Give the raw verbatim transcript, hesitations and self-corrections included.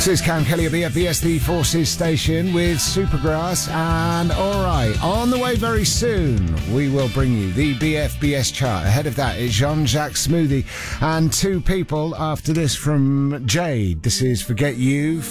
This is Cam Kelly at B F B S, the Forces station, with Supergrass. And alright, on the way very soon, we will bring you the B F B S chart. Ahead of that is Jean-Jacques Smoothie and Two People. After this from Jade, this is Forget You.